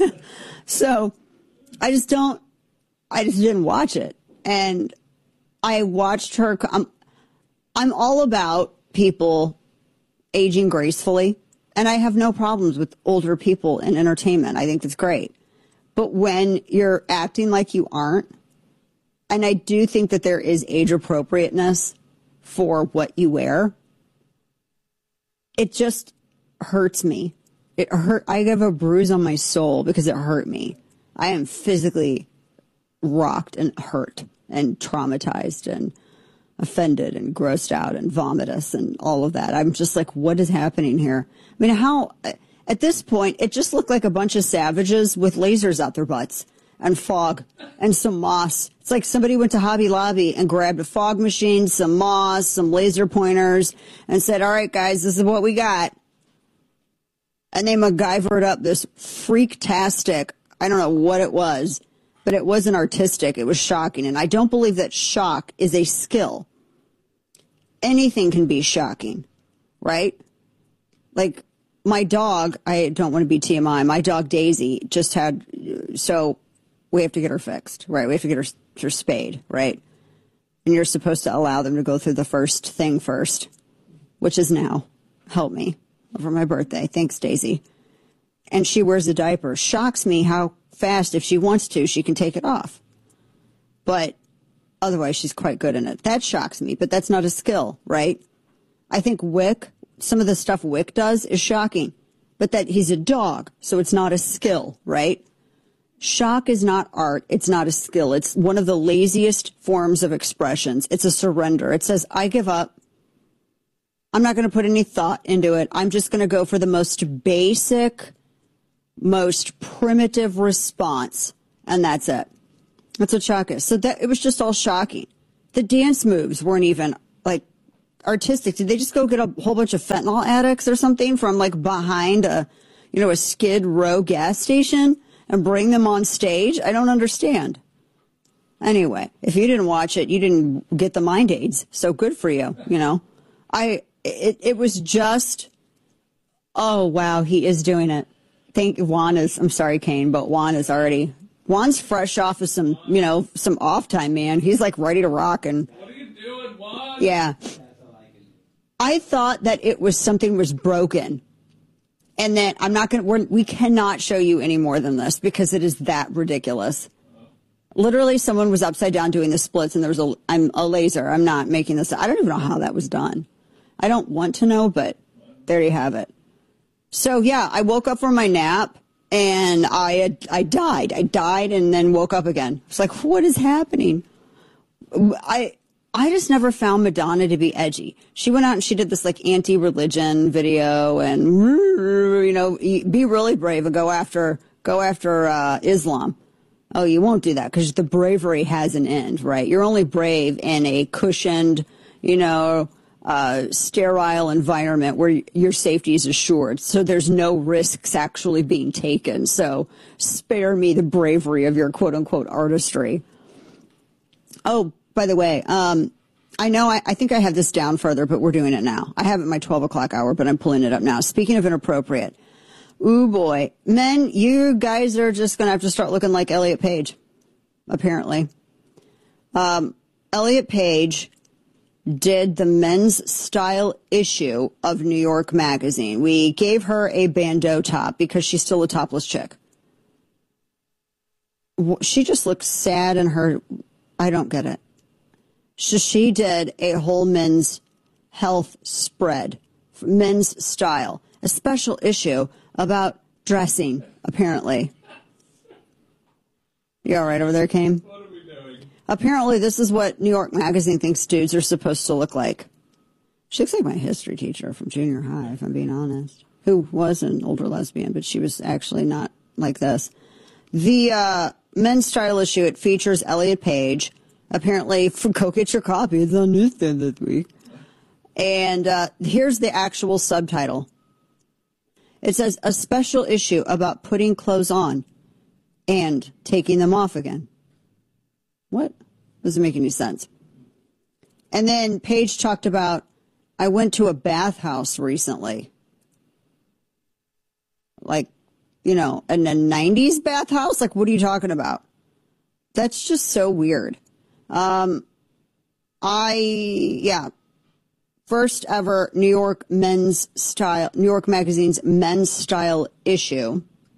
So I just don't, I just didn't watch it. And I watched her, I'm, I'm all about people aging gracefully, and I have no problems with older people in entertainment. I think that's great. But when you're acting like you aren't, and I do think that there is age appropriateness for what you wear, it just hurts me. It hurt. I have a bruise on my soul because it hurt me. I am physically rocked and hurt and traumatized and offended and grossed out and vomitous and all of that. I'm just like, what is happening here? I mean, how, at this point, it just looked like a bunch of savages with lasers out their butts and fog and some moss. It's like somebody went to Hobby Lobby and grabbed a fog machine, some moss, some laser pointers, and said, all right, guys, this is what we got. And they MacGyvered up this freak-tastic, I don't know what it was, but it wasn't artistic. It was shocking. And I don't believe that shock is a skill. Anything can be shocking, right? Like my dog, I don't want to be T M I. My dog Daisy just had, so we have to get her fixed, right? We have to get her, her spayed, right? And you're supposed to allow them to go through the first thing first, which is now. Help me. for my birthday. Thanks, Daisy. And she wears a diaper. Shocks me how fast, if she wants to, she can take it off. But otherwise, she's quite good in it. That shocks me, but that's not a skill, right? I think Wick, some of the stuff Wick does is shocking, but that he's a dog, so it's not a skill, right? Shock is not art. It's not a skill. It's one of the laziest forms of expressions. It's a surrender. It says, I give up. I'm not going to put any thought into it. I'm just going to go for the most basic, most primitive response. And that's it. That's what shock is. So that it was just all shocking. The dance moves weren't even like artistic. Did they just go get a whole bunch of fentanyl addicts or something from like behind a, you know, a Skid Row gas station and bring them on stage? I don't understand. Anyway, if you didn't watch it, you didn't get the mind aids. So good for you. You know, I, it, it was just, oh, wow, he is doing it. Thank Juan is, I'm sorry, Kane, but Juan is already, Juan's fresh off of some, you know, some off time, man. He's like ready to rock. And what are you doing, Juan? Yeah. I thought that it was something was broken. And then I'm not going to, we cannot show you any more than this because it is that ridiculous. Literally, someone was upside down doing the splits and there was a, I'm a laser. I'm not making this. I don't even know how that was done. I don't want to know, but there you have it. So, yeah, I woke up from my nap and I had, I died. I died and then woke up again. It's like, what is happening? I, I just never found Madonna to be edgy. She went out and she did this like anti-religion video and, you know, be really brave and go after, go after, uh, Islam. Oh, you won't do that because the bravery has an end, right? You're only brave in a cushioned, you know, uh, sterile environment where your safety is assured. So there's no risks actually being taken. So spare me the bravery of your quote unquote artistry. Oh, by the way, um, I know I, I think I have this down further, but we're doing it now. I have it in my twelve o'clock hour, but I'm pulling it up now. Speaking of inappropriate. Ooh, boy. Men, you guys are just going to have to start looking like Elliot Page, apparently. Um, Elliot Page did the men's style issue of New York Magazine. We gave her a bandeau top because she's still a topless chick. She just looks sad in her... I don't get it. So she did a whole men's health spread, men's style, a special issue about dressing, apparently. You all right over there, Kane? What are we doing? Apparently, this is what New York Magazine thinks dudes are supposed to look like. She looks like my history teacher from junior high, if I'm being honest, who was an older lesbian, but she was actually not like this. The uh, men's style issue, it features Elliot Page. Apparently, go get your copy. It's on newsstand this week. And uh, here's the actual subtitle. It says, a special issue about putting clothes on and taking them off again. What? Doesn't make any sense. And then Paige talked about, I went to a bathhouse recently. Like, you know, in a nineties bathhouse? Like, what are you talking about? That's just so weird. Um, I, yeah. First ever New York men's style, New York Magazine's men's style issue.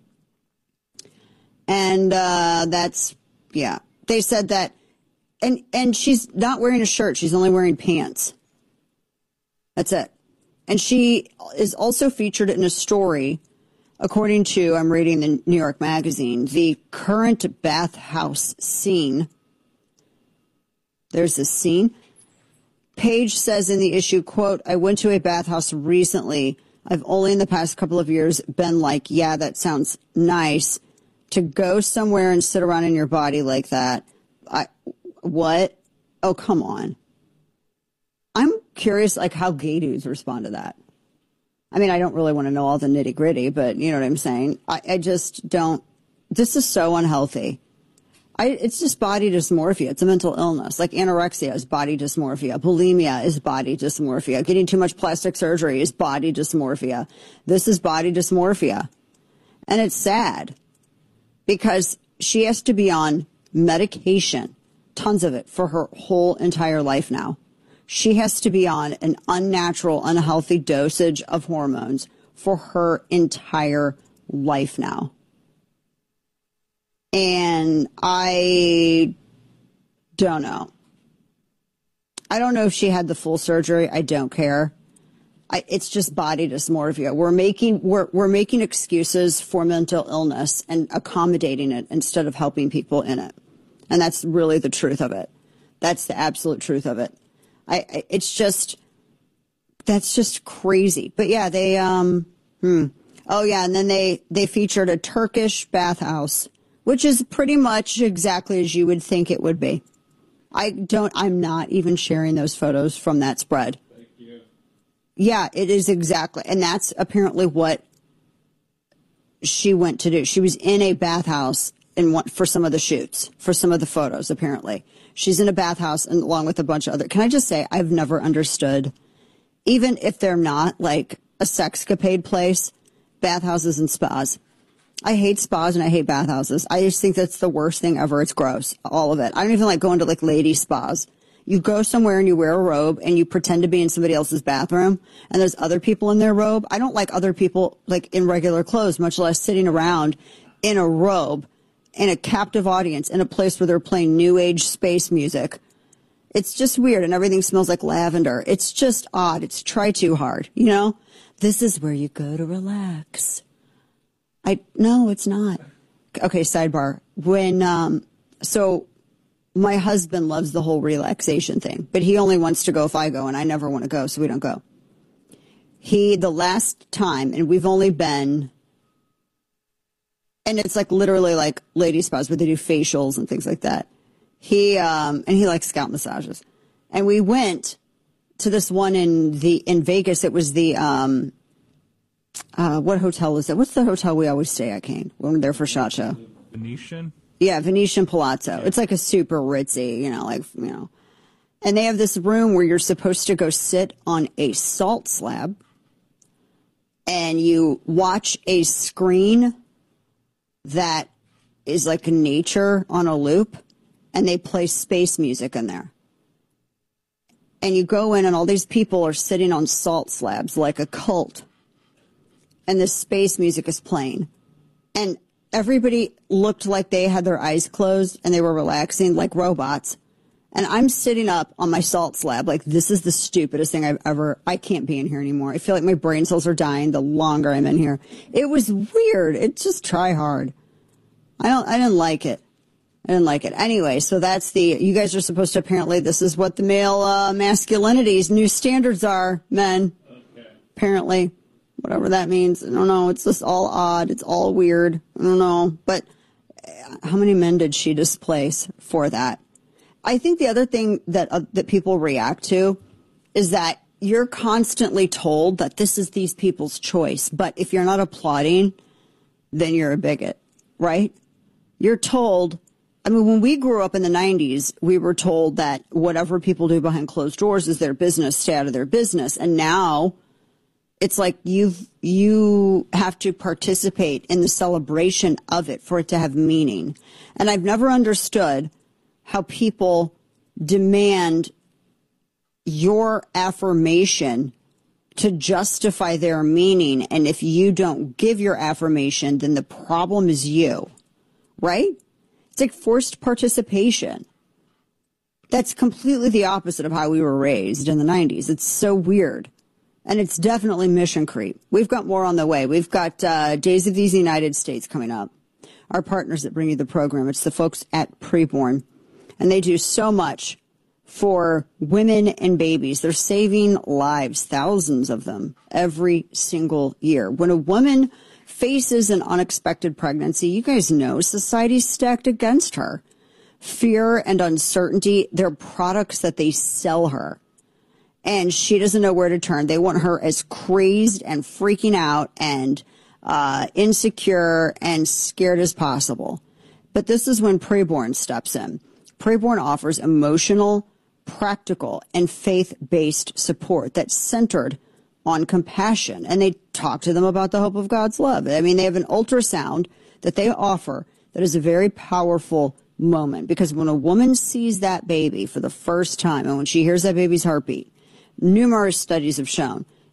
And, uh, that's, yeah. They said that, and, and she's not wearing a shirt. She's only wearing pants. That's it. And she is also featured in a story, according to, I'm reading the New York Magazine, the current bathhouse scene. There's this scene. Paige says in the issue, quote, I went to a bathhouse recently. I've only in the past couple of years been like, yeah, that sounds nice. To go somewhere and sit around in your body like that. I, what? Oh, come on. I'm curious, like, how gay dudes respond to that. I mean, I don't really want to know all the nitty gritty, but you know what I'm saying? I, I just don't. This is so unhealthy. I, it's just body dysmorphia. It's a mental illness. Like anorexia is body dysmorphia. Bulimia is body dysmorphia. Getting too much plastic surgery is body dysmorphia. This is body dysmorphia. And it's sad because she has to be on medication, tons of it, for her whole entire life now. She has to be on an unnatural, unhealthy dosage of hormones for her entire life now. And I don't know. I don't know if she had the full surgery. I don't care. I, it's just body dysmorphia. We're making we're we're making excuses for mental illness and accommodating it instead of helping people in it. And that's really the truth of it. That's the absolute truth of it. I, I it's just that's just crazy. But yeah, they um hmm. Oh yeah, and then they they featured a Turkish bathhouse, which is pretty much exactly as you would think it would be. I don't I'm not even sharing those photos from that spread. Yeah, it is exactly. And that's apparently what she went to do. She was in a bathhouse in one, for some of the shoots, for some of the photos, apparently. She's in a bathhouse and along with a bunch of other. Can I just say, I've never understood, even if they're not like a sexcapade place, bathhouses and spas. I hate spas and I hate bathhouses. I just think that's the worst thing ever. It's gross. All of it. I don't even like going to like lady spas. You go somewhere and you wear a robe and you pretend to be in somebody else's bathroom and there's other people in their robe. I don't like other people like in regular clothes, much less sitting around in a robe in a captive audience in a place where they're playing new age space music. It's just weird and everything smells like lavender. It's just odd. It's try too hard. You know, this is where you go to relax. I, no, it's not. Okay. Sidebar. When, um, so, my husband loves the whole relaxation thing, but he only wants to go if I go, and I never want to go, so we don't go. He, the last time, and we've only been, and it's like literally like lady spas where they do facials and things like that. He, um, and he likes scalp massages. And we went to this one in the, in Vegas. It was the, um, uh, what hotel is it? What's the hotel we always stay at, Kane, when we're there for SHOT Show? Venetian? Yeah, Venetian Palazzo. It's like a super ritzy, you know, like, you know. And they have this room where you're supposed to go sit on a salt slab and you watch a screen that is like nature on a loop and they play space music in there. And you go in and all these people are sitting on salt slabs like a cult. And this space music is playing. And everybody looked like they had their eyes closed and they were relaxing like robots. And I'm sitting up on my salt slab like this is the stupidest thing I've ever, I can't be in here anymore. I feel like my brain cells are dying the longer I'm in here. It was weird. It just try hard. I don't, I didn't like it. I didn't like it. Anyway, so that's the, you guys are supposed to apparently, this is what the male uh, masculinity's new standards are, men. Okay. Apparently. Whatever that means. I don't know. It's just all odd. It's all weird. I don't know. But how many men did she displace for that? I think the other thing that uh, that people react to is that you're constantly told that this is these people's choice. But if you're not applauding, then you're a bigot, right? You're told. I mean, when we grew up in the nineties, we were told that whatever people do behind closed doors is their business, stay out of their business. And now it's like you've, you have to participate in the celebration of it for it to have meaning. And I've never understood how people demand your affirmation to justify their meaning. And if you don't give your affirmation, then the problem is you, right? It's like forced participation. That's completely the opposite of how we were raised in the nineties. It's so weird. And it's definitely mission creep. We've got more on the way. We've got uh, Days of these United States coming up. Our partners that bring you the program, it's the folks at Preborn. And they do so much for women and babies. They're saving lives, thousands of them, every single year. When a woman faces an unexpected pregnancy, you guys know society's stacked against her. Fear and uncertainty, they're products that they sell her. And she doesn't know where to turn. They want her as crazed and freaking out and uh, insecure and scared as possible. But this is when Preborn steps in. Preborn offers emotional, practical, and faith-based support that's centered on compassion. And they talk to them about the hope of God's love. I mean, they have an ultrasound that they offer that is a very powerful moment. Because when a woman sees that baby for the first time and when she hears that baby's heartbeat, numerous studies have shown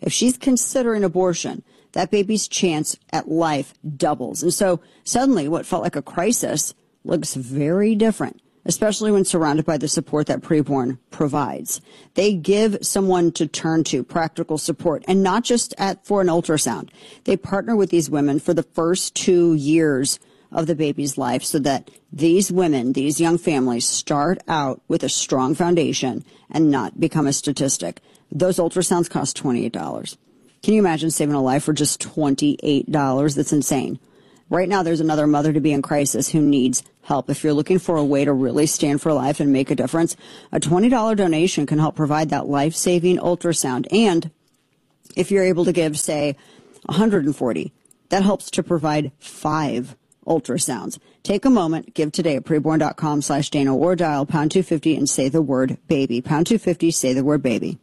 if she's considering abortion, that baby's chance at life doubles. And so suddenly what felt like a crisis looks very different, especially when surrounded by the support that Preborn provides. They give someone to turn to, practical support, and not just at for an ultrasound. They partner with these women for the first two years of the baby's life so that these women, these young families, start out with a strong foundation and not become a statistic. Those ultrasounds cost twenty-eight dollars. Can you imagine saving a life for just twenty-eight dollars? That's insane. Right now, there's another mother to be in crisis who needs help. If you're looking for a way to really stand for life and make a difference, a twenty dollars donation can help provide that life-saving ultrasound. And if you're able to give, say, one hundred forty, that helps to provide five ultrasounds. Take a moment, give today at preborn.com slash Dana or dial pound two fifty and say the word baby. Pound two fifty, say the word baby.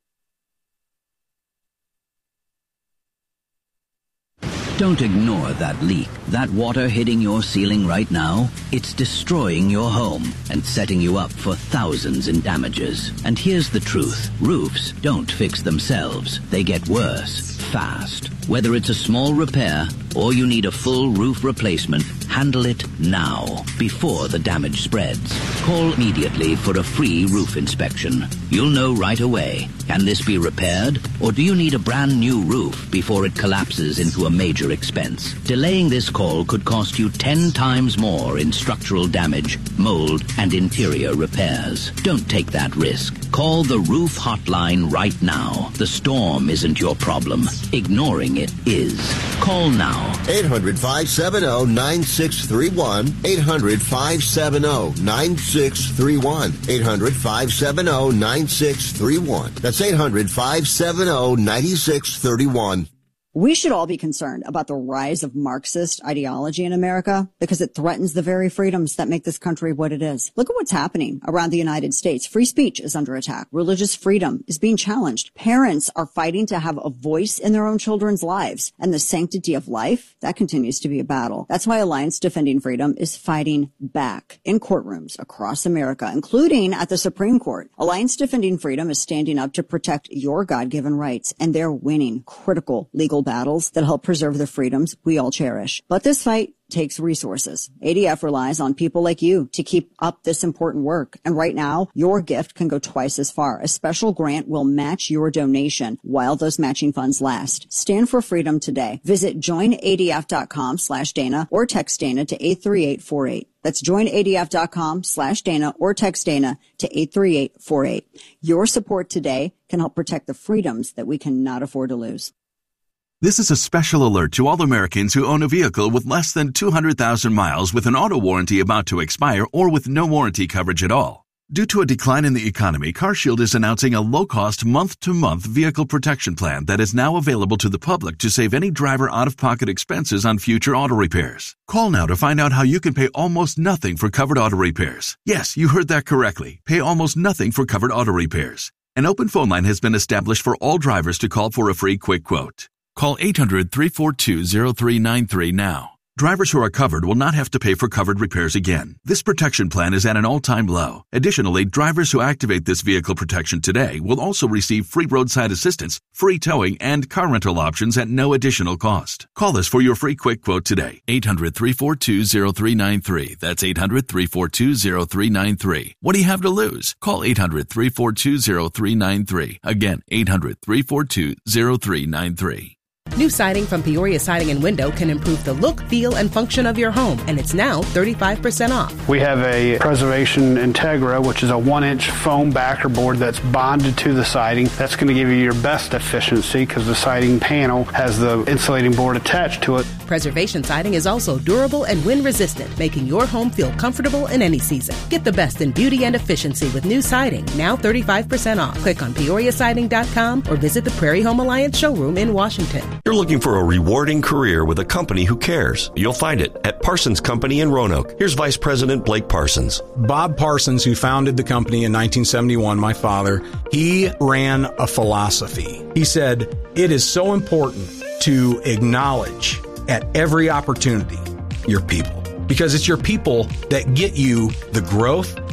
Don't ignore that leak. That water hitting your ceiling right now, it's destroying your home and setting you up for thousands in damages. And here's the truth. Roofs don't fix themselves. They get worse, fast. Whether it's a small repair or you need a full roof replacement, handle it now, before the damage spreads. Call immediately for a free roof inspection. You'll know right away. Can this be repaired? Or do you need a brand new roof before it collapses into a major expense? Delaying this call could cost you ten times more in structural damage, mold, and interior repairs. Don't take that risk. Call the roof hotline right now. The storm isn't your problem. Ignoring it is. Call now. eight hundred, five seven zero, nine six three one. eight hundred, five seven zero, nine six three one. eight hundred, five seven zero, nine six three one. That's eight hundred, five seven zero, nine six three one. We should all be concerned about the rise of Marxist ideology in America because it threatens the very freedoms that make this country what it is. Look at what's happening around the United States. Free speech is under attack. Religious freedom is being challenged. Parents are fighting to have a voice in their own children's lives. And the sanctity of life, that continues to be a battle. That's why Alliance Defending Freedom is fighting back in courtrooms across America, including at the Supreme Court. Alliance Defending Freedom is standing up to protect your God-given rights, and they're winning critical legal battles that help preserve the freedoms we all cherish. But this fight takes resources. A D F relies on people like you to keep up this important work. And right now, your gift can go twice as far. A special grant will match your donation while those matching funds last. Stand for freedom today. Visit joinadf.com slash Dana or text Dana to eight three eight four eight. That's joinadf.com slash Dana or text Dana to eight three eight four eight. Your support today can help protect the freedoms that we cannot afford to lose. This is a special alert to all Americans who own a vehicle with less than two hundred thousand miles with an auto warranty about to expire or with no warranty coverage at all. Due to a decline in the economy, CarShield is announcing a low-cost month-to-month vehicle protection plan that is now available to the public to save any driver out-of-pocket expenses on future auto repairs. Call now to find out how you can pay almost nothing for covered auto repairs. Yes, you heard that correctly. Pay almost nothing for covered auto repairs. An open phone line has been established for all drivers to call for a free quick quote. Call eight hundred, three four two, zero three nine three now. Drivers who are covered will not have to pay for covered repairs again. This protection plan is at an all-time low. Additionally, drivers who activate this vehicle protection today will also receive free roadside assistance, free towing, and car rental options at no additional cost. Call us for your free quick quote today. eight hundred, three four two, zero three nine three. That's eight hundred, three four two, zero three nine three. What do you have to lose? Call eight hundred, three four two, zero three nine three. Again, eight hundred, three four two, zero three nine three. New siding from Peoria Siding and Window can improve the look, feel, and function of your home, and it's now thirty-five percent off. We have a Preservation Integra, which is a one-inch foam backer board that's bonded to the siding. That's going to give you your best efficiency because the siding panel has the insulating board attached to it. Preservation Siding is also durable and wind-resistant, making your home feel comfortable in any season. Get the best in beauty and efficiency with new siding, now thirty-five percent off. Click on peoria siding dot com or visit the Prairie Home Alliance showroom in Washington. You're looking for a rewarding career with a company who cares. You'll find it at Parsons Company in Roanoke. Here's Vice President Blake Parsons. Bob Parsons, who founded the company in nineteen seventy-one, my father, he ran a philosophy. He said, it is so important to acknowledge at every opportunity your people, because it's your people that get you the growth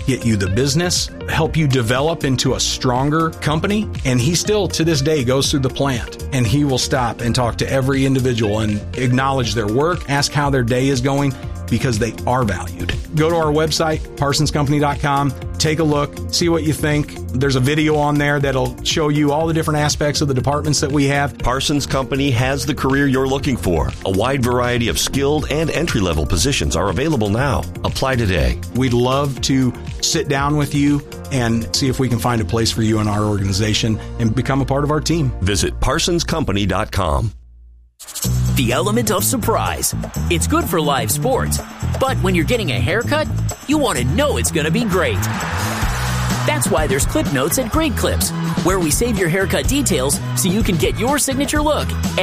get you the business, help you develop into a stronger company. And he still, to this day, goes through the plant, and he will stop and talk to every individual and acknowledge their work, ask how their day is going, because they are valued. Go to our website, parsons company dot com. Take a look, see what you think. There's a video on there that'll show you all the different aspects of the departments that we have. Parsons Company has the career you're looking for. A wide variety of skilled and entry-level positions are available now. Apply today. We'd love to sit down with you and see if we can find a place for you in our organization and become a part of our team. Visit parsons company dot com. The element of surprise. It's good for live sports, but when you're getting a haircut, you want to know it's going to be great. That's why there's Clip Notes at Great Clips, where we save your haircut details so you can get your signature look